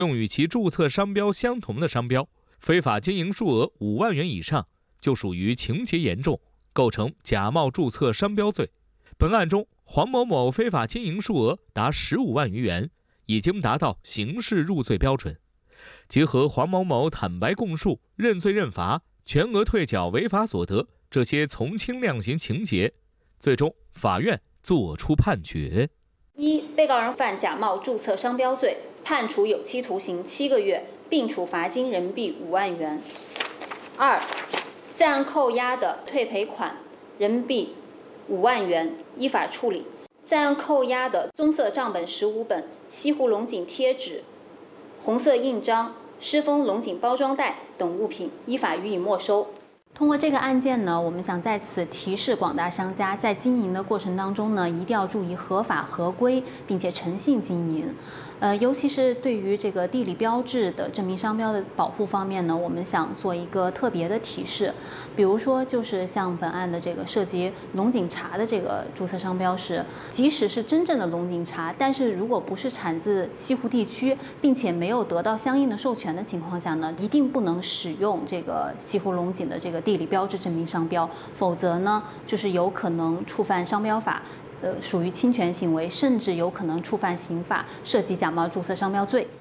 用与其注册商标相同的商标，非法经营数额5万元以上，就属于情节严重，构成假冒注册商标罪。本案中，黄某某非法经营数额达15万余元，已经达到刑事入罪标准。结合黄某某坦白供述、认罪认罚、全额退缴违法所得这些从轻量刑情节，最终法院作出判决： 一、被告人犯假冒注册商标罪，判处有期徒刑7个月，并处罚金人民币5万元。二、在案扣押的退赔款人民币5万元依法处理，在案扣押的棕色账本15本、西湖龙井贴纸、红色印章、狮峰龙井包装袋等物品依法予以没收。 通过这个案件呢，我们想在此提示广大商家，在经营的过程当中呢，一定要注意合法合规，并且诚信经营。尤其是对于这个地理标志的证明商标的保护方面呢，我们想做一个特别的提示。比如说，就是像本案的这个涉及龙井茶的这个注册商标时，即使是真正的龙井茶，但是如果不是产自西湖地区，并且没有得到相应的授权的情况下呢，一定不能使用这个西湖龙井的这个地理标志证明商标，否则呢，就是有可能触犯商标法。属于侵权行为，甚至有可能触犯刑法，涉及假冒注册商标罪。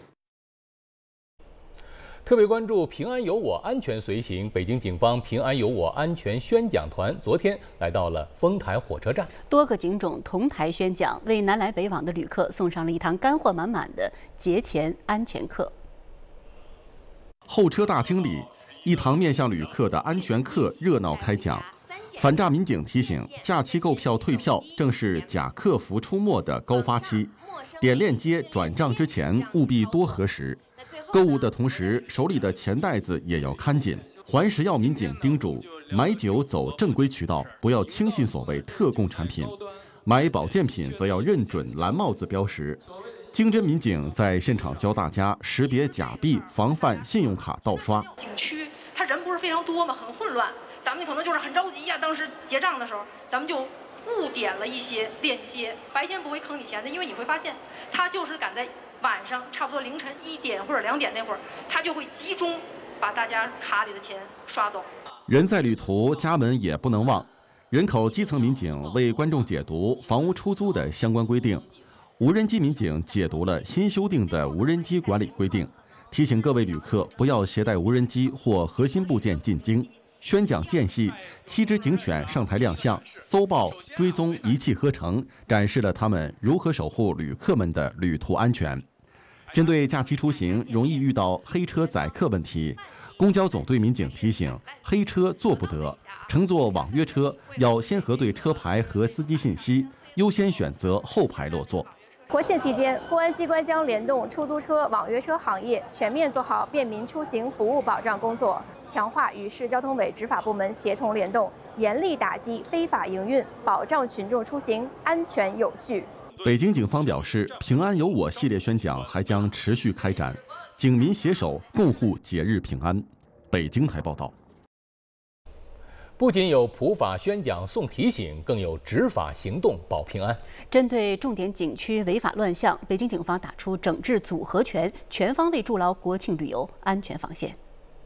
特别关注平安有我，安全随行。北京警方平安有我安全宣讲团昨天来到了丰台火车站， 多个警种同台宣讲，为南来北往的旅客送上了一堂干货满满的节前安全课。 候车大厅里，一堂面向旅客的安全课热闹开讲。反诈民警提醒，假期购票退票正是假客服出没的高发期，点链接转账之前务必多核实。购物的同时，手里的钱袋子也要看紧。环食药民警叮嘱，买酒走正规渠道，不要轻信所谓特供产品；买保健品则要认准蓝帽子标识。经侦民警在现场教大家识别假币，防范信用卡盗刷。 景区它人不是非常多吗？很混乱。咱们可能就是很着急呀，当时结账的时候，咱们就误点了一些链接。白天不会坑你钱的，因为你会发现，他就是赶在晚上差不多凌晨1点或者2点那会儿，他就会集中把大家卡里的钱刷走。 人在旅途，家门也不能忘。人口基层民警为观众解读房屋出租的相关规定，无人机民警解读了新修订的无人机管理规定，提醒各位旅客不要携带无人机或核心部件进京。宣讲间隙，7只警犬上台亮相，搜报追踪一气呵成，展示了他们如何守护旅客们的旅途安全。针对假期出行容易遇到黑车载客问题，公交总队民警提醒：黑车坐不得，乘坐网约车要先核对车牌和司机信息，优先选择后排落座。 国庆期间，公安机关将联动出租车、网约车行业，全面做好便民出行服务保障工作，强化与市交通委执法部门协同联动，严厉打击非法营运，保障群众出行安全有序。 北京警方表示，平安有我系列宣讲还将持续开展，警民携手共护节日平安。北京台报道。 不仅有普法宣讲送提醒，更有执法行动保平安。 针对重点景区违法乱象，北京警方打出整治组合拳，全方位筑牢国庆旅游安全防线。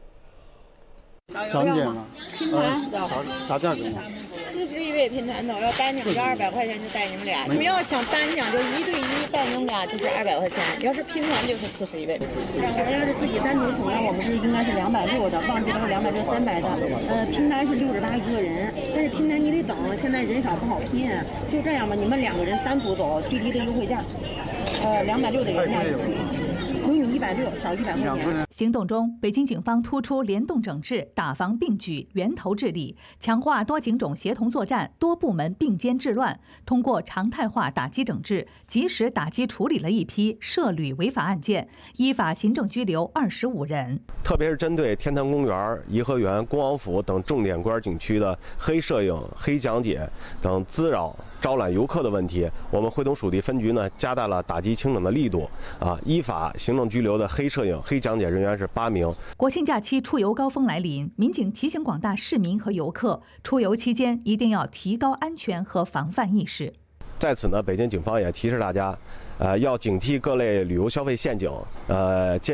讲解吗？ 拼团啥价格吗 ？41位拼团的，要带你们就200块钱就带你们俩。你们要想单讲就1对1带你们俩就是200块钱，要是拼团就是41位。 我们要是自己单独走呢，我们是应该是260的，旺季的是260、300的。拼团是68一个人，但是拼团你得等，现在人少不好拼。就这样吧，你们2个人单独走，最低的优惠价，260的原价是可以。归你160，少100块钱。 行动中，北京警方突出联动整治、打防并举、源头治理，强化多警种协同作战、多部门并肩治乱。通过常态化打击整治，及时打击处理了一批涉旅违法案件，依法行政拘留25人。 特别是针对天坛公园、颐和园、恭王府等重点公园景区的黑摄影、黑讲解等滋扰、招揽游客的问题，我们会同属地分局呢加大了打击清整的力度，依法行政拘留的黑摄影、黑讲解人员是8名。 国庆假期出游高峰来临，民警提醒广大市民和游客，出游期间一定要提高安全和防范意识。 在此呢，北京警方也提示大家， 要警惕各类旅游消费陷阱，